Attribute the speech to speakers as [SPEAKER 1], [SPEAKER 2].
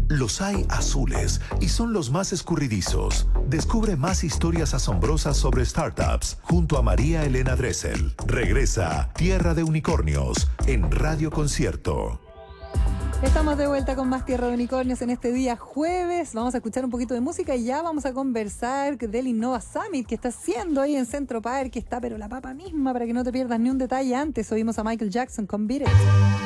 [SPEAKER 1] Los hay azules y son los más escurridizos. Descubre más historias asombrosas sobre startups junto a María Elena Dressel. Regresa Tierra de Unicornios en Radio Concierto.
[SPEAKER 2] Estamos de vuelta con más Tierra de Unicornios en este día jueves. Vamos a escuchar un poquito de música y ya vamos a conversar del Innova Summit que está haciendo ahí en Centro Park, que está pero la papa misma para que no te pierdas ni un detalle. Antes oímos a Michael Jackson con Beat It.